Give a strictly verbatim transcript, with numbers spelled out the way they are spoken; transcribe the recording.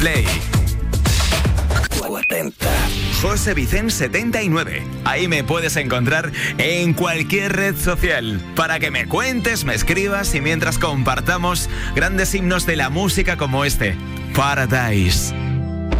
Play. cuarenta. José Vicente setenta y nueve. Ahí me puedes encontrar en cualquier red social para que me cuentes, me escribas y mientras compartamos grandes himnos de la música como este, Paradise.